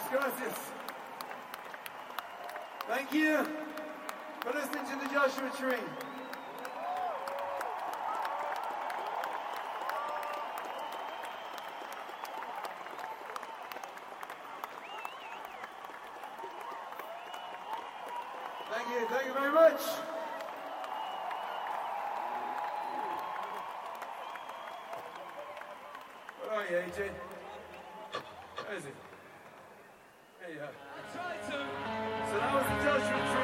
gracias. Thank you for listening to the Joshua Tree. Thank you very much. Where are you, AJ? Where is he? There you are. So that was the Joshua Tree.